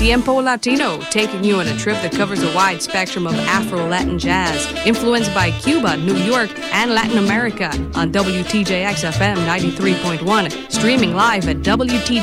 Tiempo Latino, taking you on a trip that covers a wide spectrum of Afro-Latin jazz, influenced by Cuba, New York, and Latin America on WTJX FM 93.1, streaming live at WTJX.com.